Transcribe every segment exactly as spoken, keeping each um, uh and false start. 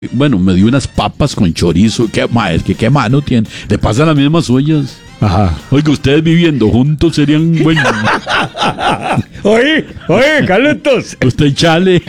Bueno, me dio unas papas con chorizo. ¿Qué, ma, es que qué mano tiene? Le pasan las mismas ollas. Ajá. Oiga, ustedes viviendo juntos serían buenos. Oye, oye, Carlitos. Usted y Chale.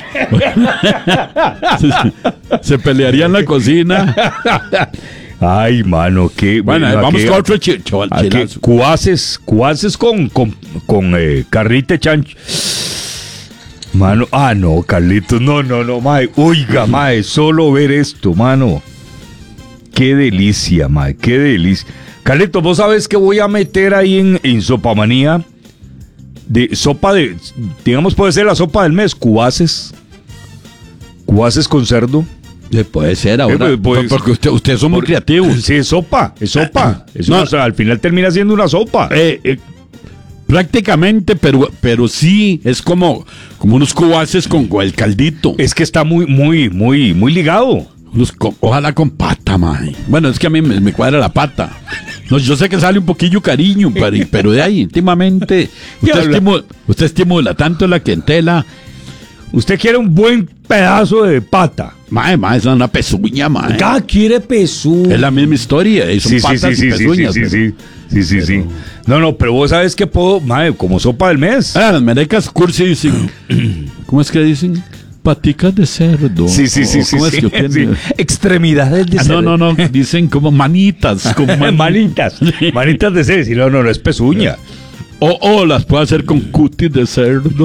se, se pelearían en la cocina. Ay, mano, qué bueno. Bueno, vamos aquí, con otro ch chaval. Aquí, cuaces, cuaces con, con, con eh, carrita chancho. Mano, ah, no, Carlitos, no, no, no, mae. Oiga, mae, solo ver esto, mano. Qué delicia, mae, qué delicia. Carlitos, ¿vos sabés que voy a meter ahí en, en Sopamanía? De sopa de, digamos, puede ser la sopa del mes, cuaces. Cuaces con cerdo. Le puede ser ahora, eh, pues, porque usted, ustedes son muy por, creativos. Sí, es sopa, es sopa. Es no, una, o sea, al final termina siendo una sopa. Eh, eh, prácticamente, pero, pero sí, es como, como unos cubaces con el caldito. Es que está muy, muy, muy, muy ligado. Unos, ojalá con pata, man. Bueno, es que a mí me, me cuadra la pata. No, yo sé que sale un poquillo cariño, pero, pero de ahí, íntimamente, usted estimula, usted estimula tanto la clientela. Usted quiere un buen pedazo de pata. Mae, mae, es una pezuña, mae. Ah, quiere pezuña. Es la misma historia. Son sí, patas sí, sí, y sí, pezuñas. Sí, sí, pero, sí, sí, sí, sí. No, no, pero vos sabes que puedo, mae, como sopa del mes. Ah, las merecas cursi dicen. ¿Cómo es que dicen? Paticas de cerdo. Sí, sí, sí, sí. ¿Cómo sí, es que sí. Extremidades de ah, cerdo. No, no, no. Dicen como manitas. Como man... manitas. Manitas de cerdo. Sí, no, no, no es pezuña. O, o las puedo hacer con cutis de cerdo.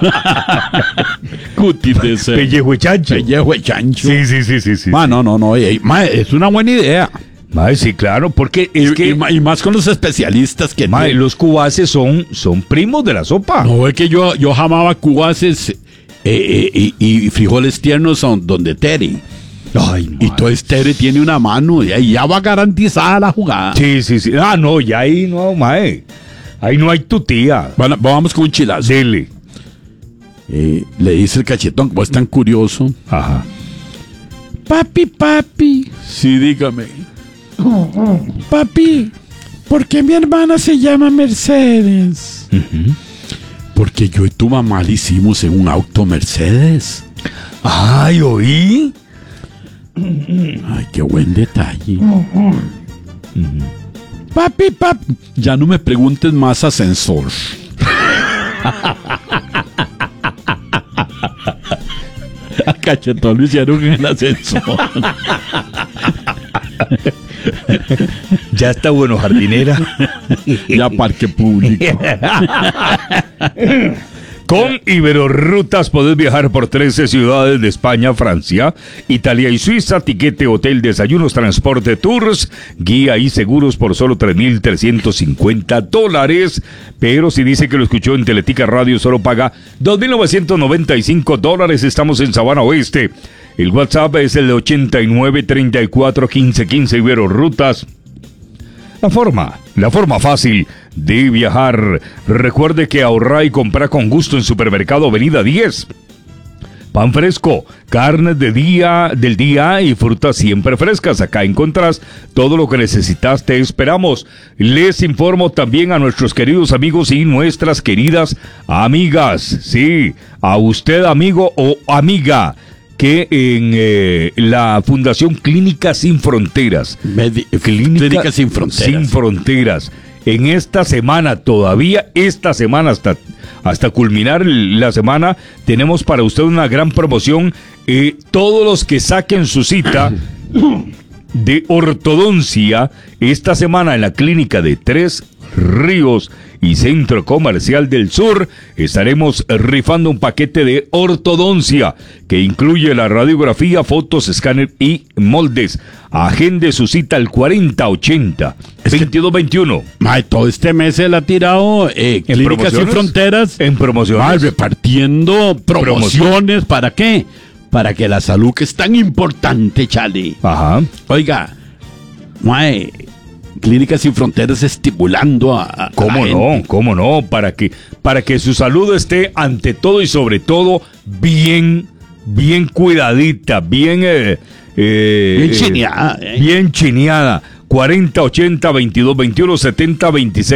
Cutis de cerdo. Pellejo de chancho. Pellejo de chancho. Sí, sí, sí, sí. sí ma, sí. no, no, no. Ey, ma, es una buena idea. Mae, sí, claro, porque es y, que... Y, y más con los especialistas que... Mae, los cubaces son, son primos de la sopa. No, es que yo, yo jamaba cubaces eh, eh, y, y frijoles tiernos son donde Terry. Ay, y entonces Terry tiene una mano y ahí ya va garantizada la jugada. Sí, sí, sí. Ah, no, ya ahí no, mae. Ahí no hay tu tía. Bueno, vamos con un chilazo. Dele. Eh, le dice el cachetón, como es tan curioso. Ajá. Papi, papi. Sí, dígame. Papi, ¿por qué mi hermana se llama Mercedes? Uh-huh. Porque yo y tu mamá le hicimos en un auto Mercedes. Ay, oí. Ay, qué buen detalle. Uh-huh. Uh-huh. Papi, papi. Ya no me preguntes más ascensor. A Cachetón lo hicieron en el ascensor. Ya está bueno, jardinera. Ya parque público. Con Iberorrutas podés viajar por trece ciudades de España, Francia, Italia y Suiza. Tiquete, hotel, desayunos, transporte, tours, guía y seguros por solo tres mil trescientos cincuenta dólares. Pero si dice que lo escuchó en Teletica Radio, solo paga dos mil novecientos noventa y cinco dólares. Estamos en Sabana Oeste. El WhatsApp es el de ochenta y nueve, treinta y cuatro, quince, quince. Iberorrutas. La forma, la forma fácil de viajar. Recuerde que ahorrar y comprar con gusto en Supermercado Avenida diez. Pan fresco, carnes de día, del día y frutas siempre frescas. Acá encontrás todo lo que necesitas. Te esperamos. Les informo también a nuestros queridos amigos y nuestras queridas amigas. Sí, a usted, amigo o amiga, que en eh, la Fundación Clínica Sin Fronteras, Medi Clínica, Clínica Sin Fronteras, Sin Fronteras, en esta semana, todavía esta semana, hasta, hasta culminar la semana, tenemos para usted una gran promoción. Eh, todos los que saquen su cita de ortodoncia esta semana en la clínica de Tres Ríos y Centro Comercial del Sur, estaremos rifando un paquete de ortodoncia que incluye la radiografía, fotos, escáner y moldes. Agende su cita al cuarenta ochenta, veintidós veintiuno. Mae, todo este mes se la ha tirado eh, ¿En Clínicas Sin Fronteras. En promociones. Mae, repartiendo promociones. Promoción. ¿Para qué? Para que la salud, que es tan importante, chale. Ajá. Oiga, mae, Clínicas Sin Fronteras estimulando a, a ¿Cómo la no? gente. ¿Cómo no? Para que, para que su salud esté ante todo y sobre todo bien, bien cuidadita, bien... Eh, eh, Bien chineada. Eh, bien chineada. cuarenta ochenta, veintidós veintiuno, setenta veintiséis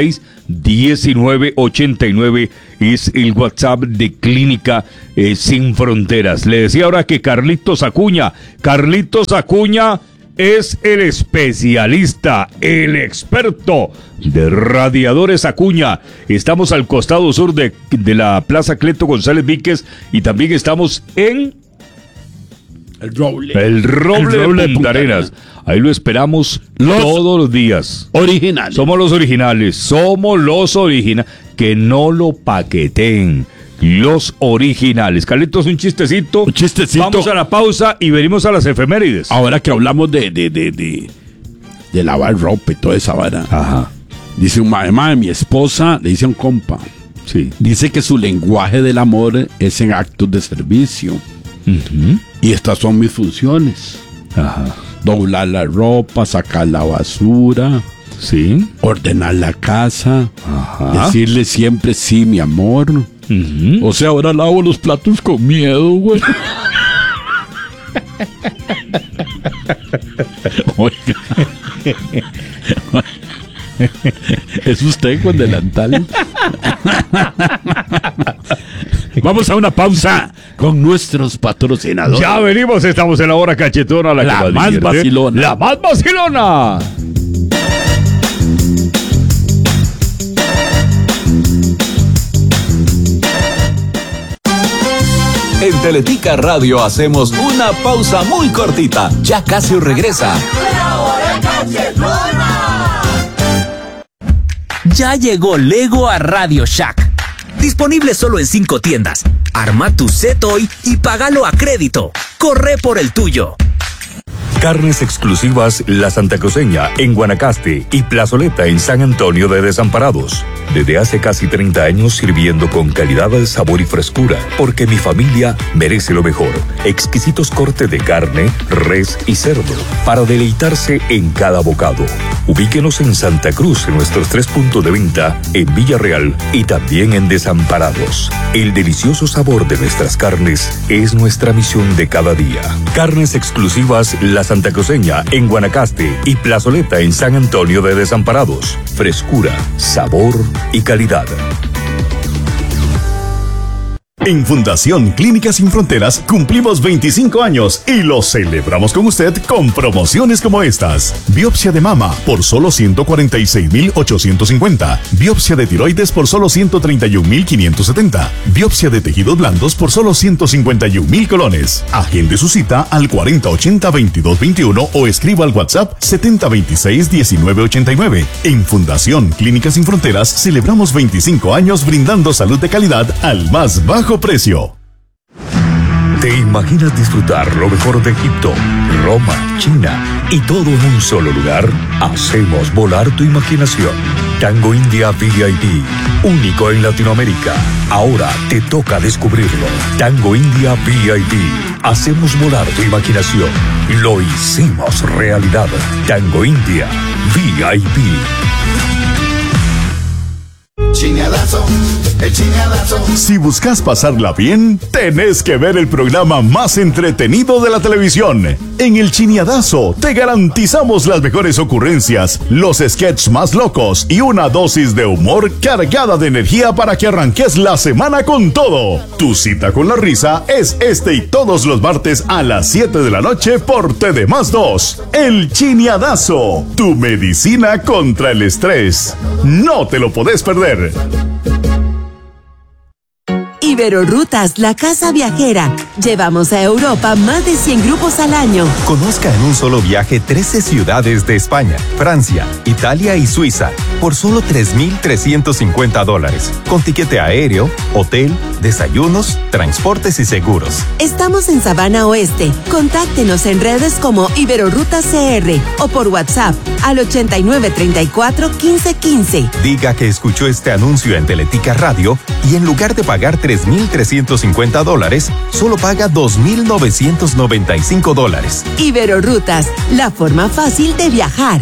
diecinueve ochenta y nueve es el WhatsApp de Clínica eh, Sin Fronteras. Le decía ahora que Carlitos Acuña, Carlitos Acuña es el especialista, el experto de Radiadores Acuña. Estamos al costado sur de, de la Plaza Cleto González Víquez y también estamos en El Roble. El Roble, el Roble de Punta Arenas. Ahí lo esperamos los todos los días. Originales. Somos los originales, somos los originales. Que no lo paqueten. Los originales. Carlitos, un chistecito. Un chistecito. Vamos a la pausa y venimos a las efemérides. Ahora que hablamos de, de, de, de, de lavar ropa y toda esa vara. Ajá. Dice un mamá de mi esposa, le dice a un compa. Sí. Dice que su lenguaje del amor es en actos de servicio. Uh-huh. Y estas son mis funciones. Ajá. Doblar la ropa, sacar la basura. Sí. Ordenar la casa. Ajá. Decirle siempre sí, mi amor. Uh-huh. O sea, ahora lavo los platos con miedo, güey. Oiga. ¿Es usted con delantal? Vamos a una pausa con nuestros patrocinadores. Ya venimos, estamos en la hora cachetona. La, la que más divierte. vacilona. La más vacilona. En Teletica Radio hacemos una pausa muy cortita. Ya casi regresa. ¡La hora cachetona! Ya llegó Lego a Radio Shack. Disponible solo en cinco tiendas. Arma tu set hoy y págalo a crédito. Corre por el tuyo. Carnes exclusivas La Santa Cruceña en Guanacaste y Plazoleta en San Antonio de Desamparados. Desde hace casi treinta años sirviendo con calidad, sabor y frescura, porque mi familia merece lo mejor. Exquisitos cortes de carne, res y cerdo, para deleitarse en cada bocado. Ubíquenos en Santa Cruz en nuestros tres puntos de venta, en Villarreal y también en Desamparados. El delicioso sabor de nuestras carnes es nuestra misión de cada día. Carnes exclusivas La Santa Cruceña en Guanacaste y Plazoleta en San Antonio de Desamparados. Frescura, sabor y calidad. En Fundación Clínicas Sin Fronteras cumplimos veinticinco años y lo celebramos con usted con promociones como estas. Biopsia de mama por solo ciento cuarenta y seis mil ochocientos cincuenta. Biopsia de tiroides por solo ciento treinta y un mil quinientos setenta. Biopsia de tejidos blandos por solo ciento cincuenta y un mil colones. Agende su cita al cuarenta ochenta veintidós veintiuno o escriba al WhatsApp setenta veintiséis diecinueve ochenta y nueve. En Fundación Clínicas Sin Fronteras celebramos veinticinco años brindando salud de calidad al más bajo precio. ¿Te imaginas disfrutar lo mejor de Egipto, Roma, China y todo en un solo lugar? Hacemos volar tu imaginación. Tango India V I P, único en Latinoamérica. Ahora te toca descubrirlo. Tango India V I P. Hacemos volar tu imaginación. Lo hicimos realidad. Tango India V I P. Chineadazo, el chineadazo. Si buscas pasarla bien, tenés que ver el programa más entretenido de la televisión. En el Chineadazo te garantizamos las mejores ocurrencias, los sketches más locos y una dosis de humor cargada de energía para que arranques la semana con todo. Tu cita con la risa es este y todos los martes a las siete de la noche por T D más dos. El Chineadazo, tu medicina contra el estrés. No te lo podés perder. Iberorrutas, la casa viajera. Llevamos a Europa más de cien grupos al año. Conozca en un solo viaje trece ciudades de España, Francia, Italia y Suiza por solo tres mil trescientos cincuenta dólares. Con tiquete aéreo, hotel, desayunos, transportes y seguros. Estamos en Sabana Oeste. Contáctenos en redes como Iberorrutas C R o por WhatsApp al ochenta y nueve treinta y cuatro quince quince. Diga que escuchó este anuncio en Teletica Radio y en lugar de pagar tres mil trescientos cincuenta dólares, solo paga dos mil novecientos noventa y cinco dólares. Iberorrutas, la forma fácil de viajar.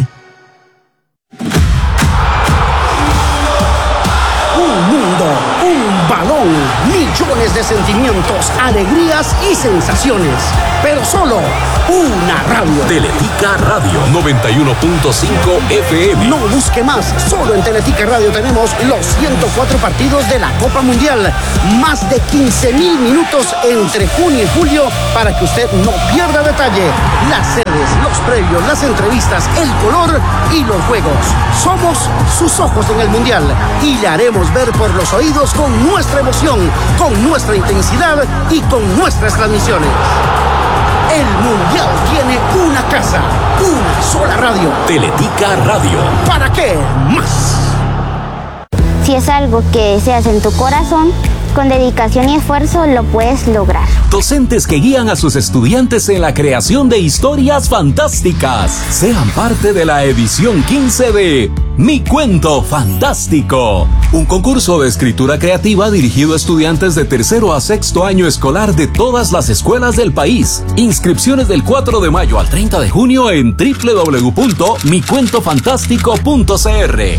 Un mundo, un balón, mil millones de sentimientos, alegrías y sensaciones. Pero solo una radio. Teletica Radio noventa y uno punto cinco F M. No busque más, solo en Teletica Radio tenemos los ciento cuatro partidos de la Copa Mundial. Más de quince mil minutos entre junio y julio para que usted no pierda detalle. Las sedes, los previos, las entrevistas, el color y los juegos. Somos sus ojos en el Mundial y le haremos ver por los oídos con nuestra emoción, con nuestra intensidad y con nuestras transmisiones. El Mundial tiene una casa, una sola radio. Teletica Radio. ¿Para qué más? Si es algo que deseas en tu corazón, con dedicación y esfuerzo lo puedes lograr. Docentes que guían a sus estudiantes en la creación de historias fantásticas. Sean parte de la edición quince de Mi Cuento Fantástico, un concurso de escritura creativa dirigido a estudiantes de tercero a sexto año escolar de todas las escuelas del país. Inscripciones del cuatro de mayo al treinta de junio en doble u doble u doble u punto mi cuento fantástico punto c r.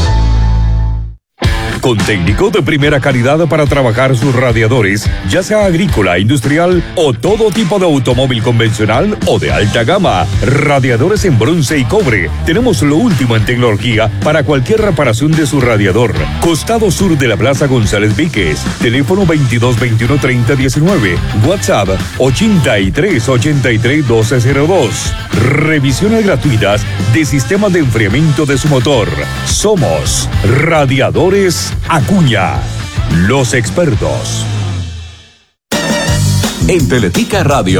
Con técnico de primera calidad para trabajar sus radiadores, ya sea agrícola, industrial o todo tipo de automóvil convencional o de alta gama. Radiadores en bronce y cobre. Tenemos lo último en tecnología para cualquier reparación de su radiador. Costado sur de la Plaza González Víquez. Teléfono veintidós veintiuno treinta diecinueve. WhatsApp ochenta y tres ochenta y tres doce cero dos. Revisiones gratuitas de sistemas de enfriamiento de su motor. Somos Radiadores Acuña, los expertos. En Teletica Radio